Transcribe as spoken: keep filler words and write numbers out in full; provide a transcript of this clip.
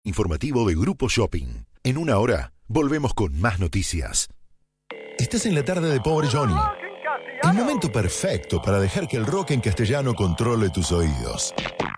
informativo de Grupo Shopping. En una hora, volvemos con más noticias. Estás en la tarde de Pobre Johnny. El momento perfecto para dejar que el rock en castellano controle tus oídos.